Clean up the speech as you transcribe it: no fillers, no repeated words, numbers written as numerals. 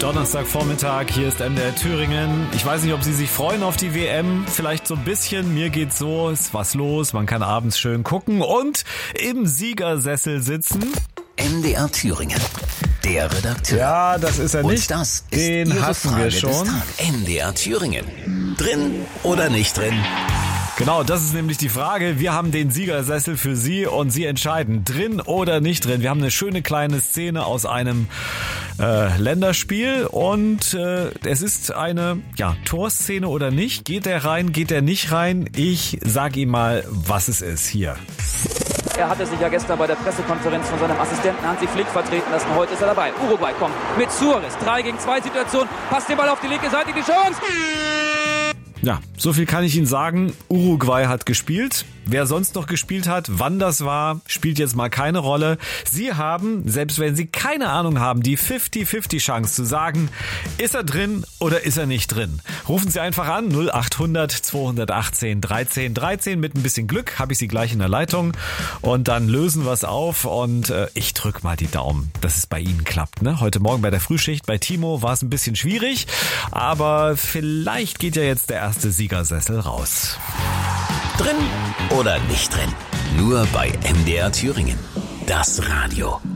Donnerstagvormittag, hier ist MDR Thüringen. Ich weiß nicht, ob Sie sich freuen auf die WM, vielleicht so ein bisschen. Mir geht's so, ist was los, man kann abends schön gucken und im Siegersessel sitzen. MDR Thüringen, der Redakteur. Ja, das ist er nicht. Und das ist den Ihre hatten Frage wir schon. MDR Thüringen, drin oder nicht drin? Genau, das ist nämlich die Frage. Wir haben den Siegersessel für Sie und Sie entscheiden, drin oder nicht drin. Wir haben eine schöne kleine Szene aus einem Länderspiel und es ist eine Torszene oder nicht. Geht er rein, geht er nicht rein? Ich sag ihm mal, was es ist. Hier. Er hatte sich ja gestern bei der Pressekonferenz von seinem Assistenten Hansi Flick vertreten lassen. Heute ist er dabei. Uruguay kommt mit Suarez. 3 gegen 2 Situation. Passt den Ball auf die linke Seite, die Chance. Ja, so viel kann ich Ihnen sagen. Uruguay hat gespielt. Wer sonst noch gespielt hat, wann das war, spielt jetzt mal keine Rolle. Sie haben, selbst wenn Sie keine Ahnung haben, die 50-50 Chance zu sagen, ist er drin oder ist er nicht drin. Rufen Sie einfach an 0800 218 13 13. Mit ein bisschen Glück habe ich Sie gleich in der Leitung und dann lösen wir es auf und ich drück mal die Daumen, dass es bei Ihnen klappt. Ne? Heute Morgen bei der Frühschicht bei Timo war es ein bisschen schwierig, aber vielleicht geht ja jetzt der erste Siegersessel raus. Drin oder nicht drin? Nur bei MDR Thüringen. Das Radio.